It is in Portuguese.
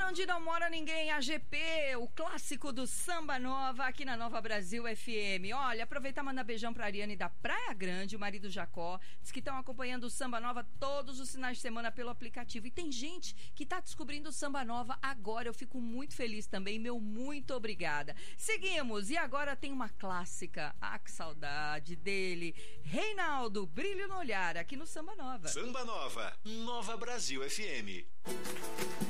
onde não mora ninguém, AGP, o clássico do Samba Nova, aqui na Nova Brasil FM. Olha, aproveitar e mandar beijão pra Ariane da Praia Grande, o marido Jacó. Diz que estão acompanhando o Samba Nova todos os finais de semana pelo aplicativo. E tem gente que tá descobrindo o Samba Nova agora. Eu fico muito feliz também, meu muito obrigada. Seguimos, e agora tem uma clássica. Ah, que saudade dele. Reinaldo, Brilho no Olhar, aqui no Samba Nova. Samba Nova, Nova Brasil FM.